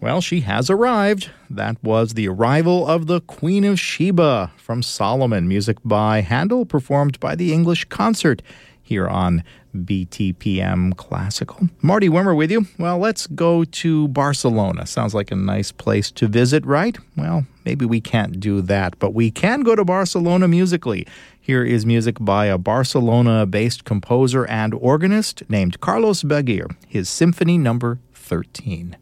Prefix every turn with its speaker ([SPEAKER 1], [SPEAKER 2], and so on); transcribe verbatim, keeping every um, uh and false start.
[SPEAKER 1] Well, she has arrived. That was The Arrival of the Queen of Sheba from Solomon, music by Handel, performed by the English Concert here on B T P M Classical. Marty Wimmer with you. Well, let's go to Barcelona. Sounds like a nice place to visit, right? Well, maybe we can't do that, but we can go to Barcelona musically. Here is music by a Barcelona-based composer and organist named Carlos Baguir, his Symphony Number thirteen.